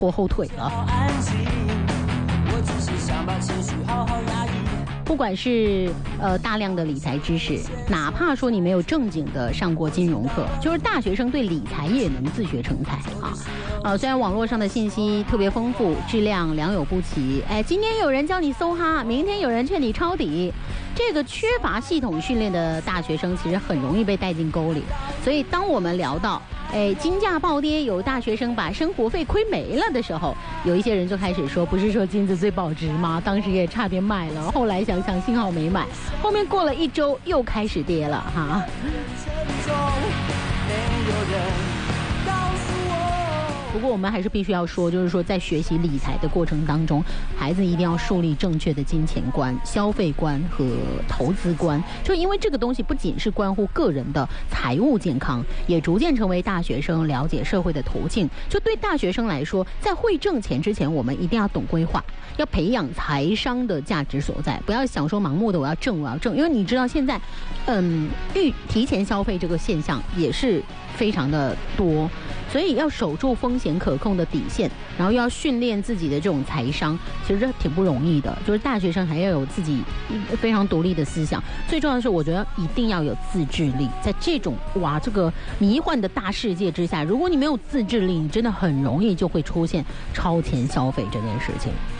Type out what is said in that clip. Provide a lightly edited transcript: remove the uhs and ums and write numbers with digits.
拖后腿了。不管是大量的理财知识，哪怕说你没有正经的上过金融课，就是大学生对理财也能自学成才啊。虽然网络上的信息特别丰富，质量良莠不齐，今天有人教你搜哈，明天有人劝你抄底，这个缺乏系统训练的大学生其实很容易被带进沟里。所以当我们聊到金价暴跌，有大学生把生活费亏没了的时候，有一些人就开始说，不是说金子最保值吗？当时也差点买了，后来想想幸好没买，后面过了1周又开始跌了哈。不过我们还是必须要说，就是说在学习理财的过程当中，孩子一定要树立正确的金钱观、消费观和投资观。就因为这个东西不仅是关乎个人的财务健康，也逐渐成为大学生了解社会的途径。就对大学生来说，在会挣钱之前，我们一定要懂规划，要培养财商的价值所在，不要想说盲目的我要挣，因为你知道现在，提前消费这个现象也是非常的多。所以要守住风险可控的底线，然后又要训练自己的这种财商，其实这挺不容易的。就是大学生还要有自己非常独立的思想，最重要的是我觉得一定要有自制力。在这种这个迷幻的大世界之下，如果你没有自制力，你真的很容易就会出现超前消费这件事情。